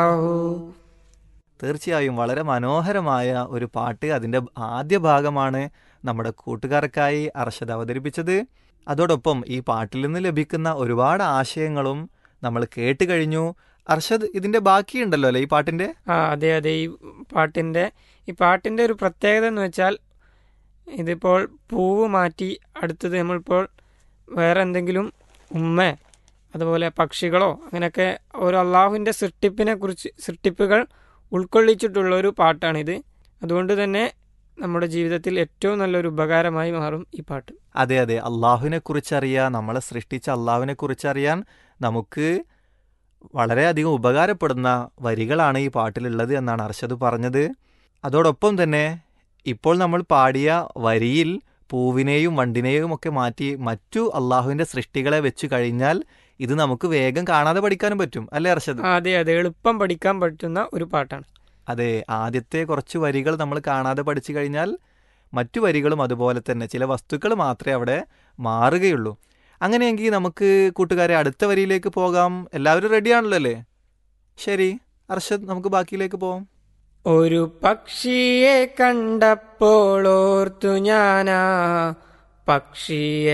തീർച്ചയായും വളരെ മനോഹരമായ ഒരു പാട്ട്. അതിൻ്റെ ആദ്യ ഭാഗമാണ് നമ്മുടെ കൂട്ടുകാർക്കായി അർഷദ് അവതരിപ്പിച്ചത്. അതോടൊപ്പം ഈ പാട്ടിൽ നിന്ന് ലഭിക്കുന്ന ഒരുപാട് ആശയങ്ങളും നമ്മൾ കേട്ട് കഴിഞ്ഞു. അർഷദ്, ഇതിൻ്റെ ബാക്കിയുണ്ടല്ലോ അല്ലേ ഈ പാട്ടിൻ്റെ? അതെ അതെ. ഈ പാട്ടിൻ്റെ ഒരു പ്രത്യേകത എന്ന് വെച്ചാൽ, ഇതിപ്പോൾ പൂവ് മാറ്റി അടുത്തത് നമ്മളിപ്പോൾ വേറെ എന്തെങ്കിലും അതുപോലെ പക്ഷികളോ അങ്ങനെയൊക്കെ ഒരു അള്ളാഹുവിൻ്റെ സൃഷ്ടിപ്പുകൾ ഉൾക്കൊള്ളിച്ചിട്ടുള്ളൊരു പാട്ടാണിത്. അതുകൊണ്ട് തന്നെ നമ്മുടെ ജീവിതത്തിൽ ഏറ്റവും നല്ലൊരു ഉപകാരമായി മാറും ഈ പാട്ട്. അതെ അതെ, അള്ളാഹുവിനെ കുറിച്ചറിയാൻ, നമ്മളെ സൃഷ്ടിച്ച അള്ളാഹുവിനെ കുറിച്ചറിയാൻ നമുക്ക് വളരെയധികം ഉപകാരപ്പെടുന്ന വരികളാണ് ഈ പാട്ടിലുള്ളത് എന്നാണ് അർഷദ് പറഞ്ഞത്. അതോടൊപ്പം തന്നെ ഇപ്പോൾ നമ്മൾ പാടിയ വരിയിൽ പൂവിനെയും വണ്ടിനെയും ഒക്കെ മാറ്റി മറ്റു അള്ളാഹുവിൻ്റെ സൃഷ്ടികളെ വെച്ച് കഴിഞ്ഞാൽ ഇത് നമുക്ക് വേഗം കാണാതെ പഠിക്കാനും പറ്റും അല്ലേ അർഷദ്? അതെ അതെ, എളുപ്പം പഠിക്കാൻ പറ്റുന്ന ഒരു പാട്ടാണ്. അതെ, ആദ്യത്തെ കുറച്ച് വരികൾ നമ്മൾ കാണാതെ പഠിച്ചു കഴിഞ്ഞാൽ മറ്റു വരികളും അതുപോലെ തന്നെ ചില വസ്തുക്കൾ മാത്രമേ അവിടെ മാറുകയുള്ളൂ. അങ്ങനെയെങ്കിൽ നമുക്ക് കൂട്ടുകാരെ അടുത്ത വരിയിലേക്ക് പോകാം. എല്ലാവരും റെഡിയാണല്ലോ അല്ലേ? ശരി അർഷദ്, നമുക്ക് ബാക്കിയിലേക്ക് പോകാം. ഒരു പക്ഷിയെ കണ്ടപ്പോൾ ഓർത്തു ഞാനാ പക്ഷിയെ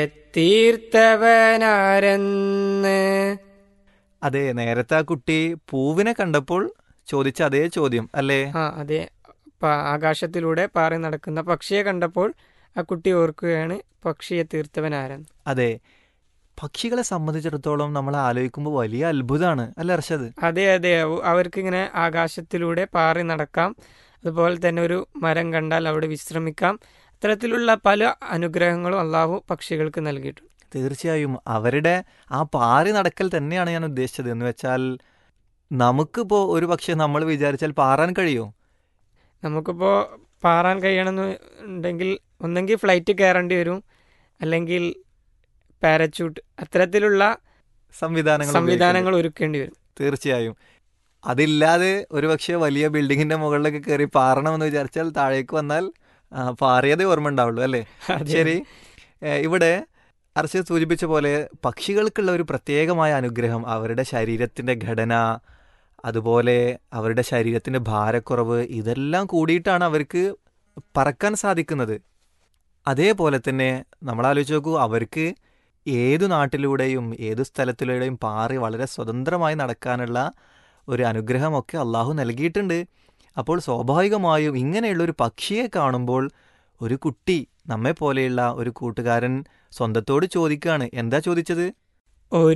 തീർത്തവനാരെന്ന്. അതെ, നേരത്തെ ആ കുട്ടി പൂവിനെ കണ്ടപ്പോൾ ചോദിച്ച അതേ ചോദ്യം അല്ലേ? അതെ, ആകാശത്തിലൂടെ പാറി നടക്കുന്ന പക്ഷിയെ കണ്ടപ്പോൾ ആ കുട്ടി ഓർക്കുകയാണ് പക്ഷിയെ തീർത്തവനാരെന്ന്. അതെ, പക്ഷികളെ സംബന്ധിച്ചിടത്തോളം നമ്മൾ ആലോചിക്കുമ്പോൾ വലിയ അത്ഭുതമാണ് അല്ലേ അർഷദ്? അതെ അതെ, അവർക്ക് ഇങ്ങനെ ആകാശത്തിലൂടെ പാറി നടക്കാം, അതുപോലെ തന്നെ ഒരു മരം കണ്ടാൽ അവിടെ വിശ്രമിക്കാം. അത്തരത്തിലുള്ള പല അനുഗ്രഹങ്ങളും അള്ളാഹു പക്ഷികൾക്ക് നൽകിയിട്ടുണ്ട്. തീർച്ചയായും അവരുടെ ആ പാറി നടക്കൽ തന്നെയാണ് ഞാൻ ഉദ്ദേശിച്ചത്. എന്ന് വെച്ചാൽ നമുക്കിപ്പോൾ ഒരു പക്ഷേ നമ്മൾ വിചാരിച്ചാൽ പാറാൻ കഴിയുമോ? നമുക്കിപ്പോൾ പാറാൻ കഴിയണമെന്നുണ്ടെങ്കിൽ ഒന്നെങ്കിൽ ഫ്ലൈറ്റ് കയറേണ്ടി വരും, അല്ലെങ്കിൽ പാരച്യൂട്ട്, അത്തരത്തിലുള്ള സംവിധാനങ്ങൾ ഒരുക്കേണ്ടി വരും. തീർച്ചയായും അതില്ലാതെ ഒരു പക്ഷേ വലിയ ബിൽഡിങ്ങിന്റെ മുകളിലൊക്കെ കയറി പാറണമെന്ന് വിചാരിച്ചാൽ താഴേക്ക് വന്നാൽ പാറിയതേ ഓർമ്മ ഉണ്ടാവുള്ളൂ അല്ലേ? ശരി, ഇവിടെ അർഷദ് സൂചിപ്പിച്ച പോലെ പക്ഷികൾക്കുള്ള ഒരു പ്രത്യേകമായ അനുഗ്രഹം അവരുടെ ശരീരത്തിൻ്റെ ഘടന, അതുപോലെ അവരുടെ ശരീരത്തിൻ്റെ ഭാരക്കുറവ്, ഇതെല്ലാം കൂടിയിട്ടാണ് അവർക്ക് പറക്കാൻ സാധിക്കുന്നത്. അതേപോലെ തന്നെ നമ്മൾ ആലോചിച്ച് നോക്കൂ, അവർക്ക് ഏതു നാട്ടിലൂടെയും ഏതു സ്ഥലത്തിലൂടെയും പാറി വളരെ സ്വതന്ത്രമായി നടക്കാനുള്ള ഒരു അനുഗ്രഹമൊക്കെ അള്ളാഹു നൽകിയിട്ടുണ്ട്. അപ്പോൾ സ്വാഭാവികമായും ഇങ്ങനെയുള്ളൊരു പക്ഷിയെ കാണുമ്പോൾ ഒരു കുട്ടി, നമ്മെ പോലെയുള്ള ഒരു കൂട്ടുകാരൻ സ്വന്തത്തോട് ചോദിക്കുകയാണ്. എന്താ ചോദിച്ചത്? ഒരു